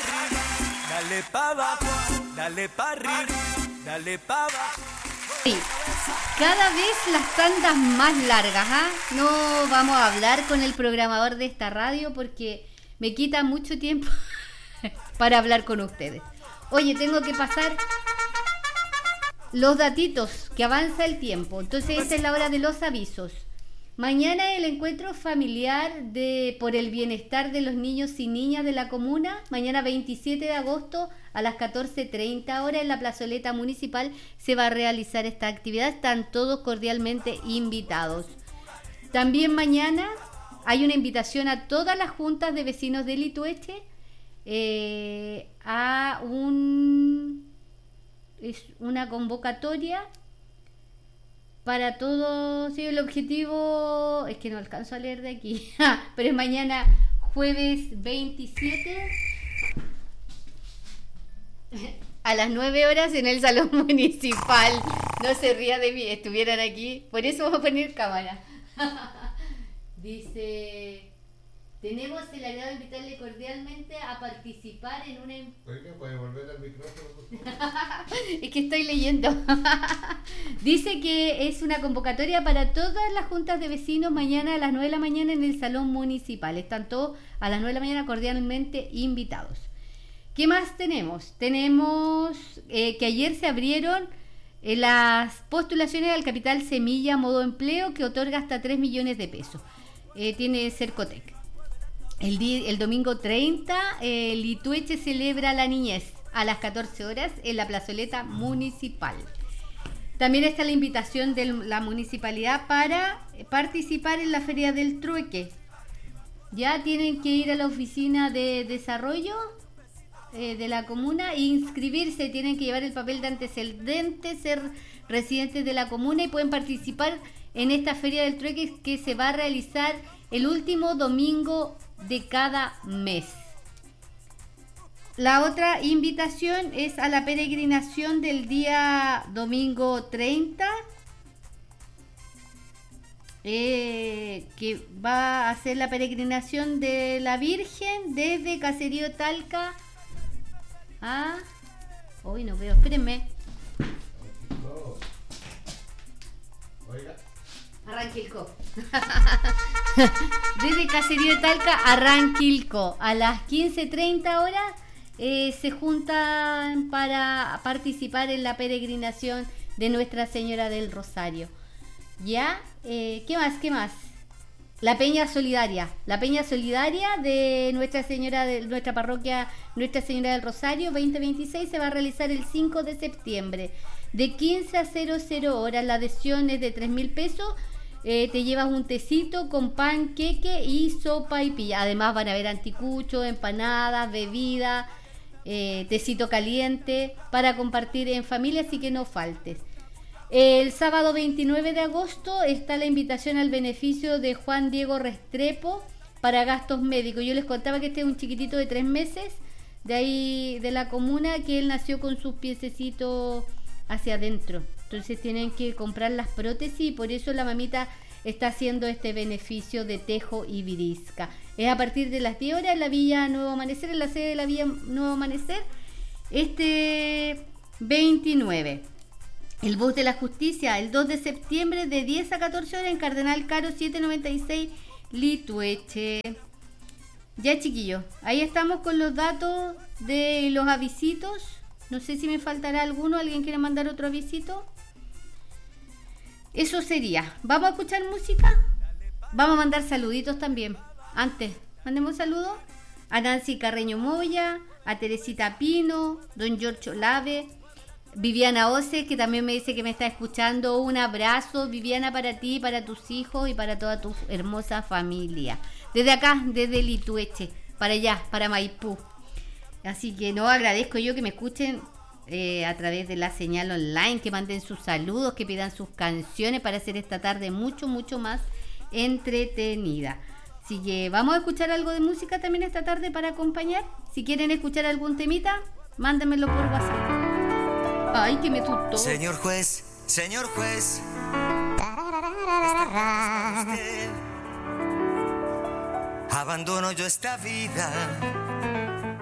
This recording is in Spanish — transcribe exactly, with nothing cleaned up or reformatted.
arriba, dale pa' abajo, dale pa' arriba, dale pa' abajo. Sí, cada vez las tandas más largas, ¿ah? ¿eh? No vamos a hablar con el programador de esta radio porque me quita mucho tiempo para hablar con ustedes. Oye, tengo que pasar los datitos, que avanza el tiempo. Entonces esta es la hora de los avisos. Mañana el encuentro familiar de por el bienestar de los niños y niñas de la comuna. Mañana veintisiete de agosto a las catorce treinta horas en la plazoleta municipal se va a realizar esta actividad. Están todos cordialmente invitados. También mañana hay una invitación a todas las juntas de vecinos de Litueche eh, a un es una convocatoria para todos. Sí, el objetivo es que no alcanzo a leer de aquí, pero es mañana jueves veintisiete a las nueve horas en el salón municipal. No se ría de mí, estuvieran aquí, por eso vamos a poner cámara. Dice: tenemos el agrado de invitarle cordialmente a participar en una... Oiga, ¿puede volver al micrófono? Es que estoy leyendo. Dice que es una convocatoria para todas las juntas de vecinos mañana a las nueve de la mañana en el salón municipal. Están todos a las nueve de la mañana cordialmente invitados. ¿Qué más tenemos? Tenemos eh, que ayer se abrieron eh, las postulaciones al capital Semilla Modo Empleo, que otorga hasta tres millones de pesos. Eh, tiene Cercotec. El, día, el domingo treinta, eh, Litueche celebra la niñez a las catorce horas en la plazoleta municipal. También está la invitación de la municipalidad para participar en la Feria del Trueque. Ya tienen que ir a la oficina de desarrollo eh, de la comuna e inscribirse. Tienen que llevar el papel de antecedentes, ser residentes de la comuna y pueden participar en esta Feria del Trueque que se va a realizar el último domingo de cada mes. La otra invitación es a la peregrinación del día domingo treinta, eh, que va a ser la peregrinación de la Virgen desde Caserío Talca a... Hoy no veo, espérenme. Oiga. Arranquilco. Desde Caserío de Talca a Ranquilco a las quince treinta horas eh, se juntan para participar en la peregrinación de Nuestra Señora del Rosario. ¿Ya? Eh, ¿Qué más? ¿Qué más? La Peña Solidaria. La Peña Solidaria de Nuestra Señora de nuestra parroquia Nuestra Señora del Rosario veinte veintiséis se va a realizar el cinco de septiembre de quince a cero cero horas. La adhesión es de tres mil pesos. Eh, te llevas un tecito con pan, queque y sopa y pilla. Además van a haber anticuchos, empanadas, bebidas, eh, tecito caliente para compartir en familia, así que no faltes. El sábado veintinueve de agosto está la invitación al beneficio de Juan Diego Restrepo para gastos médicos. Yo les contaba que este es un chiquitito de tres meses de ahí de la comuna, que él nació con sus piececitos hacia adentro. Entonces tienen que comprar las prótesis y por eso la mamita está haciendo este beneficio de tejo y virisca. Es a partir de las diez horas en la Villa Nuevo Amanecer, en la sede de la Villa Nuevo Amanecer, este veintinueve. El bus de la justicia, el dos de septiembre de diez a catorce horas en Cardenal Caro setecientos noventa y seis, Litueche. Ya, chiquillos, ahí estamos con los datos de los avisitos. No sé si me faltará alguno. ¿Alguien quiere mandar otro avisito? Eso sería. ¿Vamos a escuchar música? Vamos a mandar saluditos también. Antes, mandemos saludos a Nancy Carreño Moya, a Teresita Pino, don Giorgio Olave, Viviana Ose, que también me dice que me está escuchando. Un abrazo, Viviana, para ti, para tus hijos y para toda tu hermosa familia. Desde acá, desde Litueche, para allá, para Maipú. Así que no, agradezco yo que me escuchen eh, a través de la señal online, que manden sus saludos, que pidan sus canciones para hacer esta tarde mucho, mucho más entretenida. Así que vamos a escuchar algo de música también esta tarde para acompañar. Si quieren escuchar algún temita, mándenmelo por WhatsApp. Ay, que me asustó. Señor juez, señor juez, esta usted. Abandono yo esta vida